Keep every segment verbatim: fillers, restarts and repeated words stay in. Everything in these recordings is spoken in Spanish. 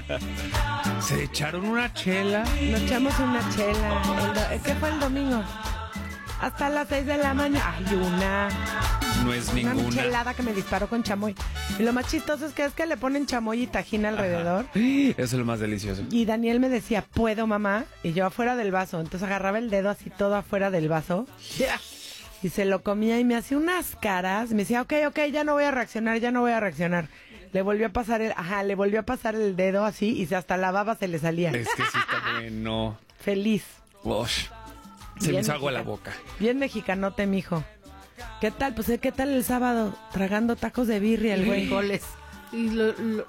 ¿Se echaron una chela? Nos echamos una chela. El do- ¿Qué fue el domingo? Hasta las seis de la mañana. Hay una... No es Una ninguna. michelada que me disparó con chamoy. Y lo más chistoso es que es que le ponen chamoy y tajín alrededor. Ajá. Eso es lo más delicioso. Y Daniel me decía, ¿puedo, mamá? Y yo afuera del vaso. Entonces agarraba el dedo así todo afuera del vaso. Y se lo comía y me hacía unas caras. Me decía, ok, ok, ya no voy a reaccionar, ya no voy a reaccionar. Le volvió a pasar el, ajá, le volvió a pasar el dedo así y se hasta la baba se le salía. Es que sí está bueno. Feliz. Ush. Se Bien me hizo agua a la mexicano. boca. Bien mexicanote, mijo. ¿Qué tal? Pues, ¿qué tal el sábado? Tragando tacos de birria, el güey. Goles. Y lo, lo-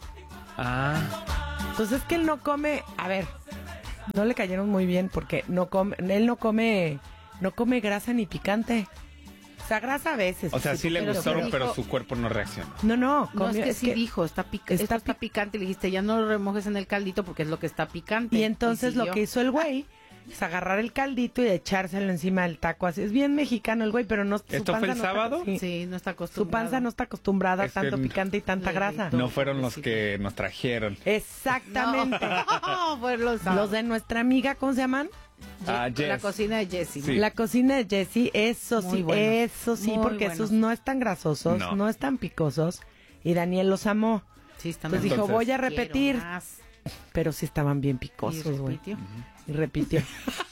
Ah, Pues es que él no come, a ver, no le cayeron muy bien porque no come, él no come, no come grasa ni picante. O sea, grasa a veces. o sea, sí le pero gustaron, dijo- pero su cuerpo no reaccionó. No, no, no, comió- es que es sí que- dijo, está, pica, está esto está pi- picante. Le dijiste, ya no lo remojes en el caldito porque es lo que está picante. Y entonces lo siguió. que hizo el güey es agarrar el caldito y echárselo encima del taco. Así es bien mexicano el güey, pero no. su ¿Esto fue panza el no está- sábado? sí. Sí, no está Su acostumbrado. panza no está acostumbrada a Es que tanto no- picante y tanta Le grasa. gritó. No fueron los pobrecito. que nos trajeron. Exactamente. No, fueron los, Los de nuestra amiga, ¿cómo se llaman? Ah, La Jess. cocina de Jessie. Sí. La cocina de Jessie, eso Muy sí, bueno. eso sí, Muy porque bueno. esos no están grasosos, no. No. están picosos. Y Daniel los amó. Sí, están Entonces dijo, Entonces, voy a repetir. Quiero más. Pero sí estaban bien Y picosos, güey. repitió. Y repitió.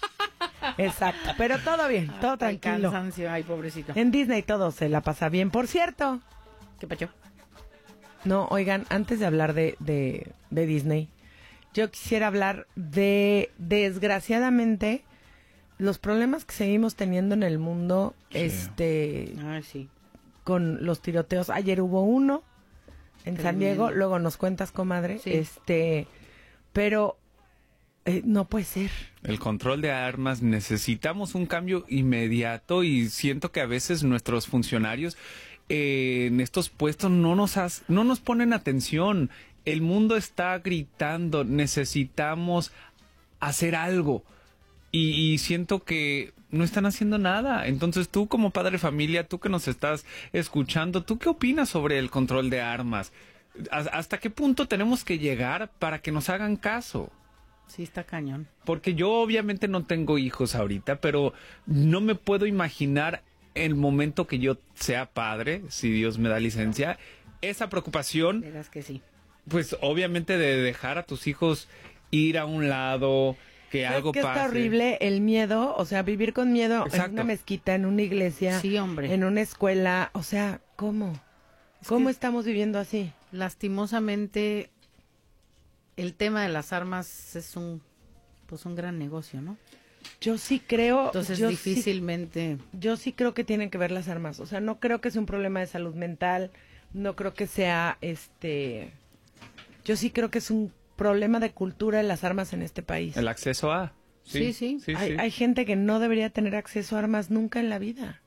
Exacto, pero todo bien, todo Ay, tranquilo. cansancio, ay, pobrecito. En Disney todo se la pasa bien. Por cierto, ¿Qué pacho? no, oigan, antes de hablar de, de, de Disney, yo quisiera hablar de, desgraciadamente, los problemas que seguimos teniendo en el mundo, Sí. este, Ay, sí. con los tiroteos. Ayer hubo uno en San Tremendo. Diego, luego nos cuentas, comadre. Sí. Este, pero eh, no puede ser. El control de armas, necesitamos un cambio inmediato y siento que a veces nuestros funcionarios eh, en estos puestos no nos, has- no nos ponen atención. El mundo está gritando, necesitamos hacer algo y, y siento que no están haciendo nada. Entonces tú como padre de familia, tú que nos estás escuchando, ¿tú qué opinas sobre el control de armas? ¿Has- ¿Hasta qué punto tenemos que llegar para que nos hagan caso? Sí, está cañón. Porque yo obviamente no tengo hijos ahorita, pero no me puedo imaginar el momento que yo sea padre, si Dios me da licencia, esa preocupación, Verás que sí. pues obviamente de dejar a tus hijos ir a un lado, que ¿Sabes algo qué pase. está horrible? El miedo, o sea, vivir con miedo en Exacto. una mezquita, en una iglesia, Sí, hombre. en una escuela. O sea, ¿cómo? ¿Cómo que- estamos viviendo así? Lastimosamente, el tema de las armas es un, pues un gran negocio, ¿no? Yo sí creo... Entonces, yo difícilmente... Sí, yo sí creo que tienen que ver las armas. O sea, no creo que sea un problema de salud mental. No creo que sea, este... Yo sí creo que es un problema de cultura de las armas en este país. El acceso a. Sí, sí. hay, hay gente que no debería tener acceso a armas nunca en la vida.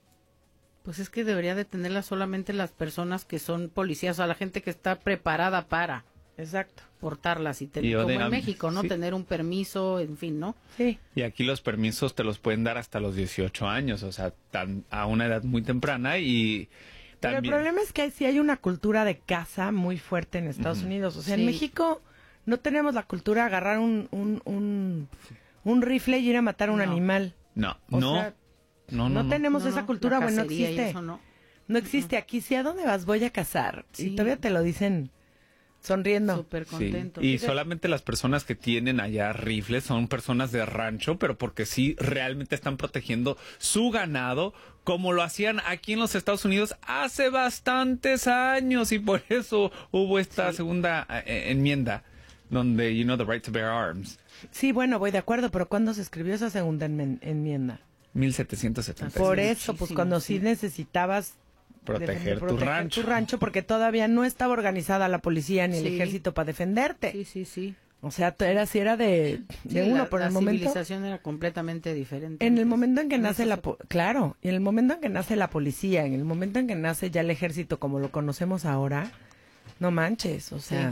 Pues es que debería de tenerla solamente las personas que son policías, o sea, la gente que está preparada para Exacto. portarlas y, te- Y yo como de- en México, ¿no? sí. Tener un permiso, en fin, ¿no? Sí. Y aquí los permisos te los pueden dar hasta los dieciocho años, o sea, tan, a una edad muy temprana y Pero también... el problema es que hay, sí hay una cultura de caza muy fuerte en Estados Ujú. Unidos. O sea, Sí. en México no tenemos la cultura de agarrar un, un, un, un rifle y ir a matar a un No. animal. No, O no, sea, no, no, no no. tenemos No, esa no, cultura, la bueno, no cacería y existe. eso no. No existe aquí. ¿Sí a dónde vas? Voy a cazar. Y Sí. todavía te lo dicen sonriendo. Súper Sí, contento. y solamente las personas que tienen allá rifles son personas de rancho, pero porque sí realmente están protegiendo su ganado, como lo hacían aquí en los Estados Unidos hace bastantes años, y por eso hubo esta segunda eh, enmienda, donde, you know, the right to bear arms, Sí, bueno, voy de acuerdo, pero ¿cuándo se escribió esa segunda enmen- enmienda? mil setecientos setenta. Por Sí, eso, pues muchísimo, cuando sí, sí. necesitabas Proteger defender- tu rancho. tu rancho, porque todavía no estaba organizada la policía ni el Sí. ejército para defenderte. Sí, sí, sí. O sea, tú era si era de, de Sí, uno, la, por la el momento. civilización era completamente diferente. En el antes. momento en que En nace eso la se- po- claro, y en el momento en que nace la policía, en el momento en que nace ya el ejército como lo conocemos ahora, no manches, o sea. Sí.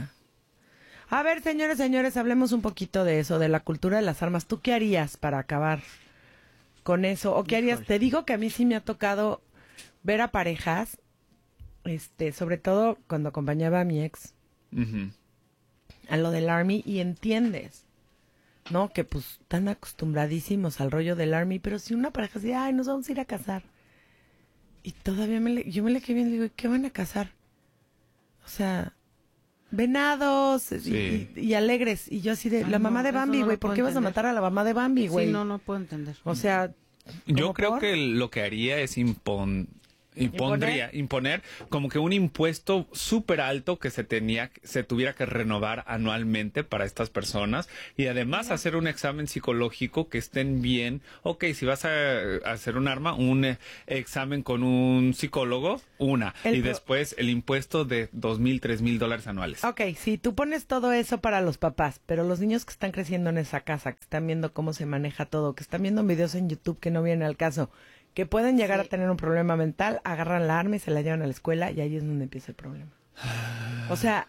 A ver, señores, señores, hablemos un poquito de eso, de la cultura de las armas. ¿Tú qué harías para acabar con eso? ¿O qué harías? Híjole. Te digo que a mí sí me ha tocado ver a parejas, este, sobre todo cuando acompañaba a mi ex Ujú. a lo del Army y entiendes, ¿no? Que pues están acostumbradísimos al rollo del Army, pero si una pareja dice, ay, nos vamos a ir a casar. Y todavía me le, yo me le quedé viendo y digo, ¿qué van a casar? O sea, venados Sí. y, y alegres. Y yo así de, Ay, la mamá no, de eso Bambi, no güey, lo ¿por puedo qué vas a entender. matar a la mamá de Bambi, güey? Sí, no, no puedo entender. O sea, Yo ¿cómo creo por? que lo que haría es impon, impondría, imponer como que un impuesto súper alto que se tenía, se tuviera que renovar anualmente para estas personas y además hacer un examen psicológico que estén bien. Ok, si vas a, a hacer un arma, un eh, examen con un psicólogo, una. El y pro- después el impuesto de dos mil, tres mil dólares anuales. Ok, sí, tú pones todo eso para los papás, pero los niños que están creciendo en esa casa, que están viendo cómo se maneja todo, que están viendo videos en YouTube que no vienen al caso, que pueden llegar Sí. a tener un problema mental, agarran la arma y se la llevan a la escuela y ahí es donde empieza el problema. O sea,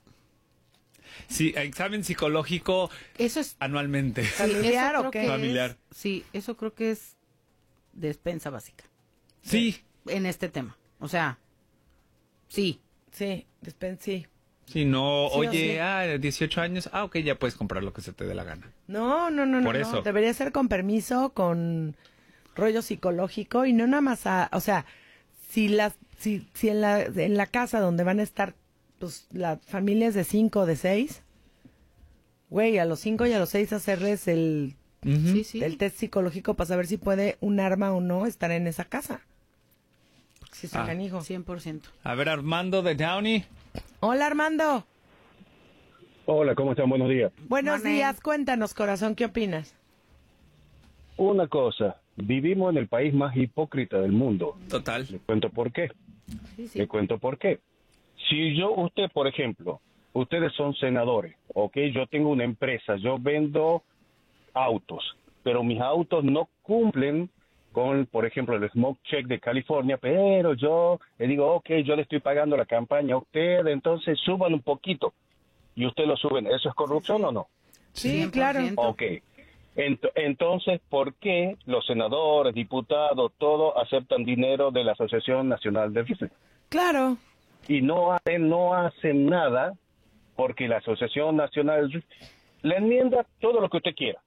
Sí, examen psicológico Eso es anualmente. sí, ¿Familiar eso o creo qué? que es- Familiar. sí, eso creo que es despensa básica Sí, en este tema. O sea, sí. sí, despen sí. si no, Sí o oye, sí. ah, dieciocho años, ah, ok, ya puedes comprar lo que se te dé la gana. No, no, no, no, Por no. eso. Debería ser con permiso, con rollo psicológico y no nada más a, o sea, si las, si, si en la, en la casa donde van a estar, pues, las familias de cinco o de seis, güey, a los cinco y a los seis hacerles el, Ujú. Sí, sí. el test psicológico para saber si puede un arma o no estar en esa casa. Porque si es un Ah. canijo. cien por ciento. A ver, Armando de Downey. Hola, Armando. Hola, ¿cómo están? Buenos días. Buenos Morning. días, cuéntanos, corazón, ¿qué opinas? Una cosa, vivimos en el país más hipócrita del mundo. Total. Le cuento por qué. Sí, sí. Le cuento por qué. Si yo, usted, por ejemplo, ustedes son senadores, ¿ok? Yo tengo una empresa, yo vendo autos, pero mis autos no cumplen con, por ejemplo, el Smoke Check de California, pero yo le digo, ok, yo le estoy pagando la campaña a usted, entonces suban un poquito y usted lo suben. ¿Eso es corrupción o no? Sí, cien por claro. ciento. Ok. Ent- entonces, ¿por qué los senadores, diputados, todos aceptan dinero de la Asociación Nacional de Rifle? Claro. Y no hacen, no hacen nada porque la Asociación Nacional de Rifle le enmienda todo lo que usted quiera.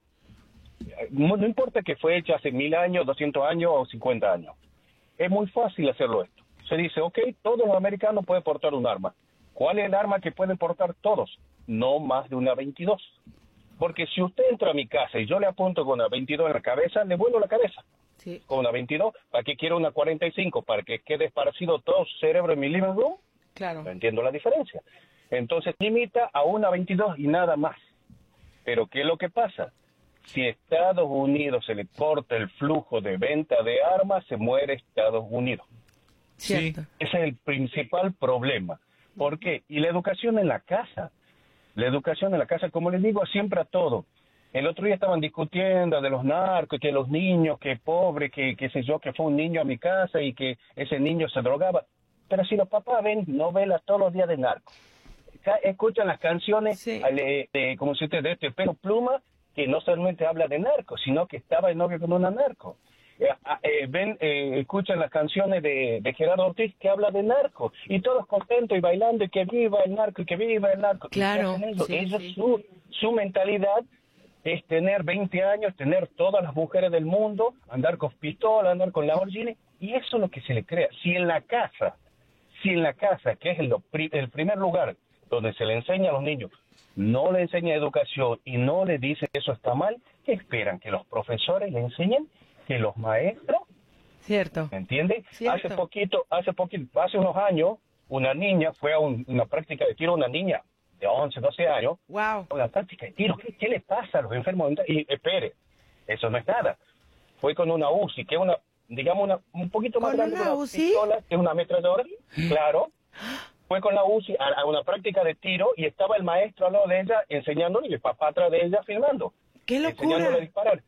No, no importa que fue hecha hace mil años, doscientos años o cincuenta años. Es muy fácil hacerlo esto. Se dice, ok, todos los americanos pueden portar un arma. ¿Cuál es el arma que pueden portar todos? No más de una veintidós. Porque si usted entra a mi casa y yo le apunto con una veintidós en la cabeza, le vuelo la cabeza. Sí. Con una veintidós, ¿para qué quiero una cuarenta y cinco? ¿Para que quede esparcido todo su cerebro en mi living room? Claro. No entiendo la diferencia. Entonces limita a una veintidós y nada más. Pero ¿qué es lo que pasa? Si Estados Unidos se le corta el flujo de venta de armas, se muere Estados Unidos. Cierto. Ese es el principal problema. ¿Por qué? Y la educación en la casa. La educación en la casa, como les digo siempre a todo. El otro día estaban discutiendo de los narcos, que los niños, que pobre, que qué sé yo, que fue un niño a mi casa y que ese niño se drogaba. Pero si los papás ven novelas todos los días de narcos, ca- escuchan las canciones, Sí. de, de, como si usted de este Pero Pluma, que no solamente habla de narcos, sino que estaba en novio con una narco. Eh, ah, eh, ven, eh, escuchan las canciones de, de Gerardo Ortiz que habla de narco y todos contentos y bailando y que viva el narco y que viva el narco. Claro, ¿Y qué hacen ellos? sí, Ellos, sí. Su, su mentalidad es tener veinte años, tener todas las mujeres del mundo, andar con pistola, andar con Lamborghini, y eso es lo que se le crea. Si en la casa, si en la casa, que es el, pri- el primer lugar donde se le enseña a los niños, no le enseña educación y no le dice que eso está mal, ¿qué esperan? ¿Que los profesores le enseñen? ¿Que los maestros? Cierto. ¿Me entiende? Cierto. Hace poquito, hace poquito, hace unos años, una niña fue a un- una práctica de tiro, una niña de once, doce años, Wow. una práctica de tiro. ¿Qué, qué le pasa a los enfermos mentales? Y espere, eso no es nada. Fue con una U C I, que es una, digamos, una, un poquito más ¿Con grande una que una U C I? pistola, que es una ametralladora, claro. Fue con la U C I a, a una práctica de tiro y estaba el maestro al lado de ella enseñándole y el papá atrás de ella filmando. ¡Qué Enseñándole a locura! disparar.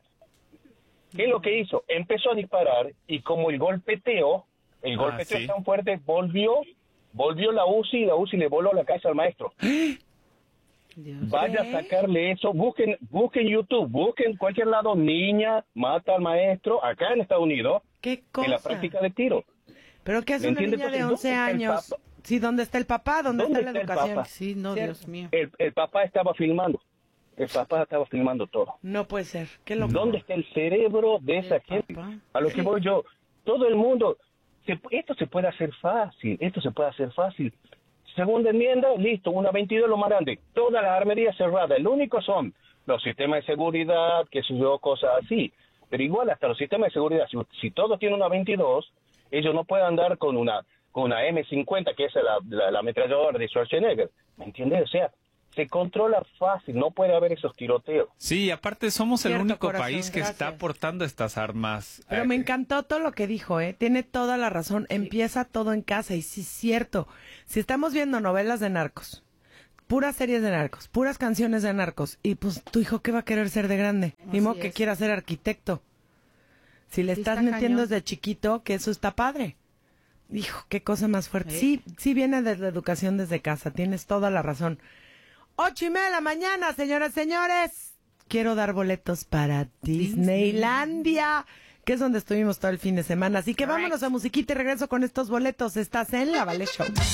¿Qué es lo que hizo? Empezó a disparar y como el golpeteo, el Ah, golpeteo sí. es tan fuerte, volvió, volvió la U C I y la U C I le voló la cabeza al maestro. Dios. Vaya ¿Qué? a sacarle eso, busquen, busquen YouTube, busquen en cualquier lado, niña mata al maestro, acá en Estados Unidos, ¡Qué en la cosa! práctica de tiro. ¿Pero qué hace ¿Me una entiende? niña de Entonces, once ¿dónde está el años? papá? Sí, ¿dónde está el papá? ¿Dónde, ¿Dónde está la está el educación? papá? Sí, no, ¿Cierto? Dios mío. El, el papá estaba filmando. El papá estaba filmando todo. No puede ser. Qué loco. ¿Dónde está el cerebro de esa El gente? papá. A lo que voy yo, todo el mundo, se- esto se puede hacer fácil, esto se puede hacer fácil. Segunda enmienda, listo, una veintidós lo más grande. Todas las armerías cerradas, lo único son los sistemas de seguridad, qué sé yo, cosas así. Pero igual hasta los sistemas de seguridad, si, si todos tienen una veintidós, ellos no pueden andar con una con una eme cincuenta, que es la, la, la ametralladora de Schwarzenegger. ¿Me entiendes? O sea, se controla fácil, no puede haber esos tiroteos. Sí, aparte somos el Cierto, único corazón, país que gracias. está portando estas armas. Pero Eh, me encantó todo lo que dijo, ¿eh? Tiene toda la razón. Empieza todo en casa y sí es cierto. Si estamos viendo novelas de narcos, puras series de narcos, puras canciones de narcos, y pues tu hijo, ¿qué va a querer ser de grande? Ni Así modo que es. quiera ser arquitecto. Si le Sí, estás está metiendo cañón. desde chiquito, que eso está padre. Hijo, qué cosa más fuerte. ¿Eh? Sí, sí viene desde la educación desde casa. Tienes toda la razón. Ocho y media de la mañana, señoras y señores. Quiero dar boletos para Disneylandia, que es donde estuvimos todo el fin de semana. Así que vámonos a musiquita y regreso con estos boletos. Estás en La Vale Show.